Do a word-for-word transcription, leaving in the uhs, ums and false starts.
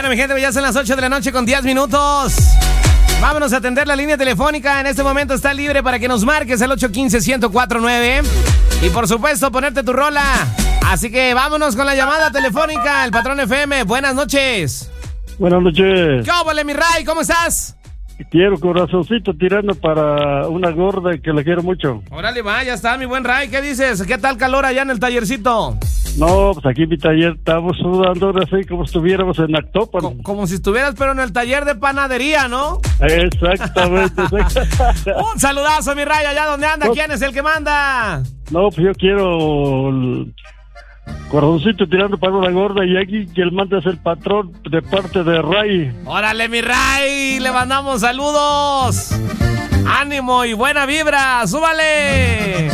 Bueno, mi gente, ya son las ocho de la noche con diez minutos. Vámonos a atender la línea telefónica. En este momento está libre para que nos marques el ocho uno cinco, uno cero cuatro nueve. Y por supuesto, ponerte tu rola. Así que vámonos con la llamada telefónica. El Patrón F M, buenas noches. Buenas noches. ¿Qué óvole, mi Ray? ¿Cómo estás? Quiero corazoncito tirando para una gorda que la quiero mucho. Órale, va, ya está, mi buen Ray. ¿Qué dices? ¿Qué tal calor allá en el tallercito? No, pues aquí en mi taller estamos sudando así como si estuviéramos en Actopan. Co- como si estuvieras, pero en el taller de panadería, ¿no? Exactamente. exactamente. Un saludazo, mi Ray, allá donde anda. ¿Quién es el que manda? No, pues yo quiero el corazoncito tirando para una gorda y aquí que el manda es el patrón de parte de Ray. Órale, mi Ray, le mandamos saludos. Ánimo y buena vibra, súbale.